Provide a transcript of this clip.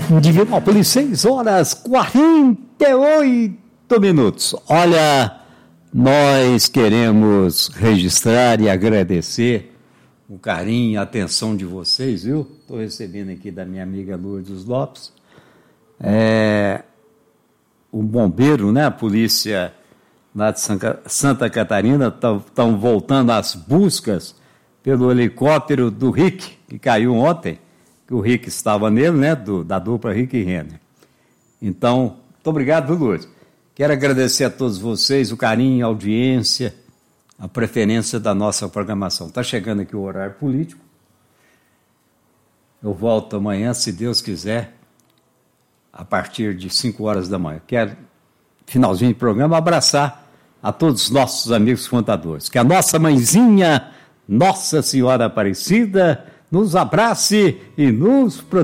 Divinópolis, 6h48. Olha, nós queremos registrar e agradecer o carinho e a atenção de vocês, viu? Estou recebendo aqui da minha amiga Lourdes Lopes. O bombeiro, né? A polícia lá de Santa Catarina estão voltando às buscas pelo helicóptero do Rick, que caiu ontem, que o Rick estava nele, né? Da dupla Rick e Renner. Então, muito obrigado, Lourdes. Quero agradecer a todos vocês o carinho, a audiência, a preferência da nossa programação. Está chegando aqui o horário político. Eu volto amanhã, se Deus quiser, a partir de 5 horas da manhã. Quero, finalzinho do programa, abraçar a todos os nossos amigos contadores. Que a nossa mãezinha, Nossa Senhora Aparecida, nos abrace e nos proteja.